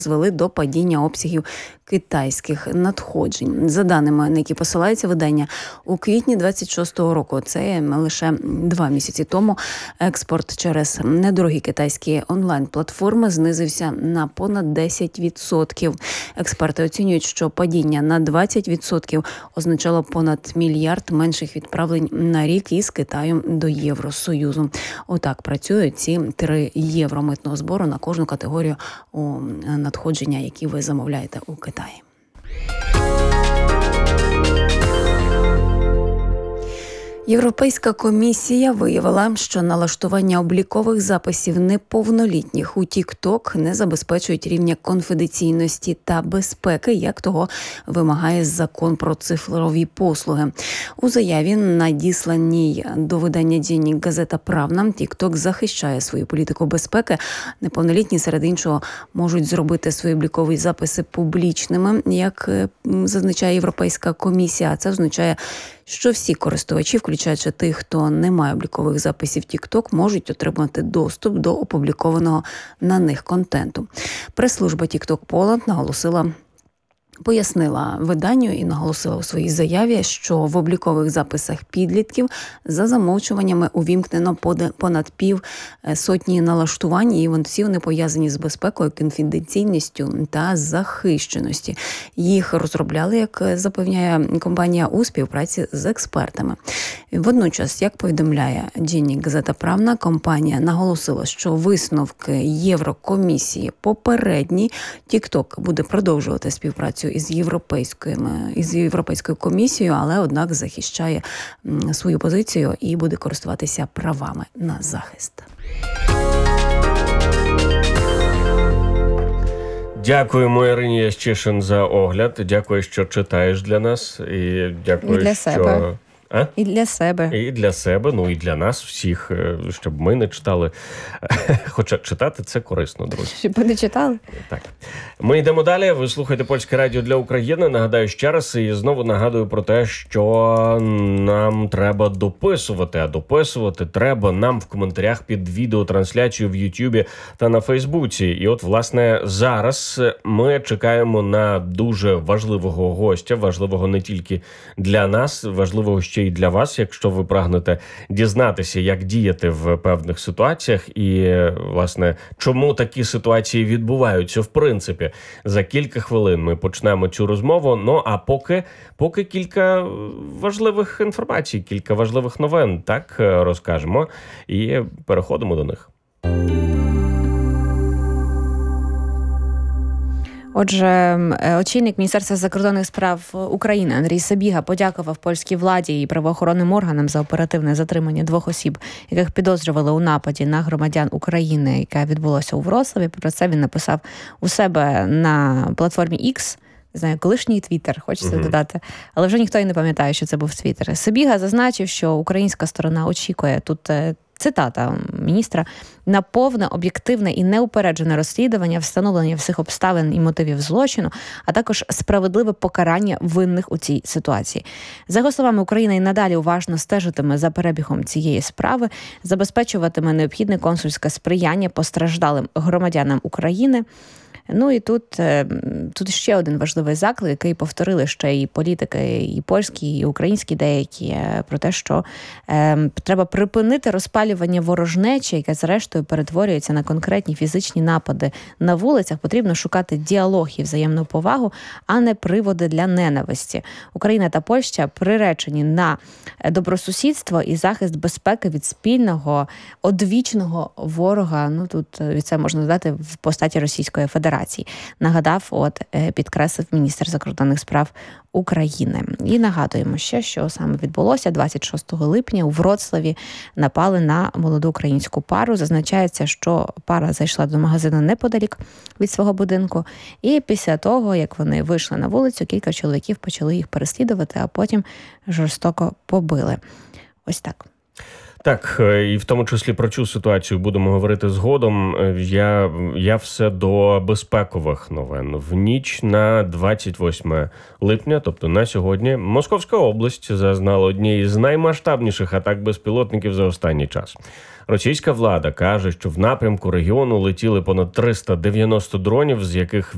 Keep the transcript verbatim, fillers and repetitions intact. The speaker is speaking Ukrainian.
звели до падіння обсягів китайських надходжень. За даними, на які посилається видання, у квітні двадцять шостого року, це лише два місяці тому, експорт через недорогі китайські онлайн-платформи знизився на понад десять відсотків. Експерти оцінюють, що падіння на двадцять відсотків означало понад мільярд менших відправлень на рік із Китаю до Євросоюзу. Отак працюють ці три євро митного збору на кожну категорію у надходження, які ви замовляєте у Китаї. Європейська комісія виявила, що налаштування облікових записів неповнолітніх у TikTok не забезпечують рівня конфіденційності та безпеки, як того вимагає закон про цифрові послуги. У заяві, надісланій до видання «Денник Газета Правна», TikTok захищає свою політику безпеки. Неповнолітні, серед іншого, можуть зробити свої облікові записи публічними, як зазначає Європейська комісія. А це означає, що всі користувачі, включаючи тих, хто не має облікових записів TikTok, можуть отримати доступ до опублікованого на них контенту. Прес-служба TikTok Poland наголосила, пояснила виданню і наголосила у своїй заяві, що в облікових записах підлітків за замовчуваннями увімкнено понад пів сотні налаштувань, і всі вони пов'язані з безпекою, конфіденційністю та захищеності. Їх розробляли, як запевняє компанія, у співпраці з експертами. Водночас, як повідомляє «Денник Газета Правна», компанія наголосила, що висновки Єврокомісії попередні. TikTok буде продовжувати співпрацю із європейською, із європейською комісією, але, однак, захищає свою позицію і буде користуватися правами на захист. Дякуємо Ірині Ящишин за огляд. Дякую, що читаєш для нас. І дякую, і для що... себе. А? І для себе. І для себе, ну і для нас всіх, щоб ми не читали. Хоча читати – це корисно, друзі. Щоб ви не читали? Так. Ми йдемо далі. Ви слухаєте Польське радіо для України. Нагадаю ще раз і знову нагадую про те, що нам треба дописувати. А дописувати треба нам в коментарях під відеотрансляцією в Ютубі та на Фейсбуці. І от, власне, зараз ми чекаємо на дуже важливого гостя. Важливого не тільки для нас, важливого ще і для вас, якщо ви прагнете дізнатися, як діяти в певних ситуаціях і, власне, чому такі ситуації відбуваються в принципі. За кілька хвилин ми почнемо цю розмову, ну а поки, поки кілька важливих інформацій, кілька важливих новин, так, розкажемо і переходимо до них. Отже, очільник Міністерства закордонних справ України Андрій Сабіга подякував польській владі і правоохоронним органам за оперативне затримання двох осіб, яких підозрювали у нападі на громадян України, яке відбулося у Вроцлаві. Про це він написав у себе на платформі X. Не знаю, колишній Твіттер, хочеться uh-huh. додати. Але вже ніхто і не пам'ятає, що це був Твіттер. Сабіга зазначив, що українська сторона очікує тут... Цитата міністра: на повне, об'єктивне і неупереджене розслідування, встановлення всіх обставин і мотивів злочину, а також справедливе покарання винних у цій ситуації. За його словами, Україна і надалі уважно стежитиме за перебігом цієї справи, забезпечуватиме необхідне консульське сприяння постраждалим громадянам України. Ну і тут, тут ще один важливий заклик, який повторили ще і політики, і польські, і українські деякі, про те, що е, треба припинити розпалювання ворожнечі, яке зрештою перетворюється на конкретні фізичні напади на вулицях. Потрібно шукати діалог і взаємну повагу, а не приводи для ненависті. Україна та Польща приречені на добросусідство і захист безпеки від спільного, одвічного ворога. Ну тут від це можна додати в постаті Російської Федерації. Нагадав, от підкреслив міністр закордонних справ України. І нагадуємо ще, що саме відбулося двадцять шостого липня у Вроцлаві. Напали на молоду українську пару. Зазначається, що пара зайшла до магазину неподалік від свого будинку. І після того, як вони вийшли на вулицю, кілька чоловіків почали їх переслідувати, а потім жорстоко побили. Ось так. Так, і в тому числі про цю ситуацію будемо говорити згодом. Я, я все до безпекових новин. В ніч на двадцять восьме липня, тобто на сьогодні, Московська область зазнала однієї з наймасштабніших атак безпілотників за останній час. Російська влада каже, що в напрямку регіону летіли понад триста дев'яносто дронів, з яких